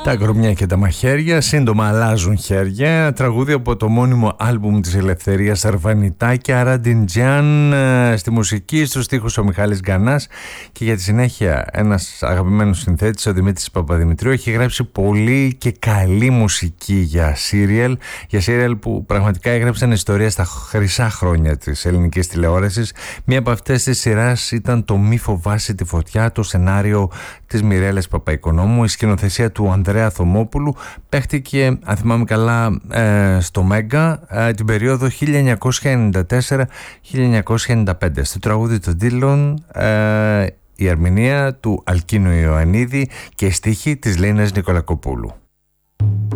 Τα γκρομιά και τα μαχαίρια σύντομα αλλάζουν χέρια. Τραγούδι από το μόνιμο άλμπουμ της Ελευθερίας Αρβανιτάκη, Αραντιντζάν, στη μουσική, στους στίχους ο Μιχάλης Γκανάς, και για τη συνέχεια ένας αγαπημένος συνθέτης, ο Δημήτρης Παπαδημητρίου. Έχει γράψει πολύ και καλή μουσική για σύριαλ που πραγματικά έγραψαν ιστορία στα χρυσά χρόνια της ελληνικής τηλεόρασης. Μία από αυτές τις σειράς ήταν το «Μη φοβάσαι τη φωτιά», το σενάριο της Μιρέλας Παπαϊκονόμου, η σκηνοθεσία του Ανδρέα Θωμόπουλου. Παίχτηκε, αν θυμάμαι καλά, στο Μέγκα την περίοδο 1994-1995. Στο τραγούδι των Ντίλων η ερμηνεία του Αλκίνου Ιωαννίδη και στίχη της Λίνας Νικολακοπούλου.